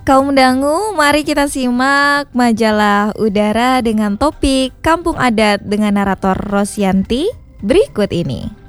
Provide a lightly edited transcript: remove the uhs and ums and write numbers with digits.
Kaum dangu, mari kita simak majalah Udara dengan topik Kampung Adat dengan narator Rosyanti berikut ini.